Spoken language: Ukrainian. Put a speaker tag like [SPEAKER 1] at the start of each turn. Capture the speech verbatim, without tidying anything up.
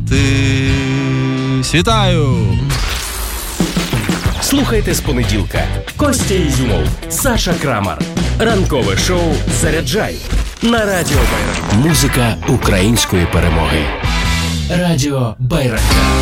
[SPEAKER 1] Зустрінетись. Вітаю!
[SPEAKER 2] Слухайте з понеділка. Костя Ізюмов, Саша Крамар. Ранкове шоу «Заряджай» на Радіо Байрактар. Музика української перемоги. Радіо Байрактар.